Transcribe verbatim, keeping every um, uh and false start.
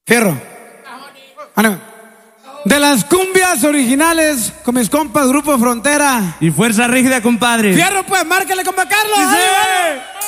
Fierro. De las cumbias originales con mis compas Grupo Frontera y Fuerza Rígida, compadre. Fierro, pues, márcale, compa Carlos. ¡Sí!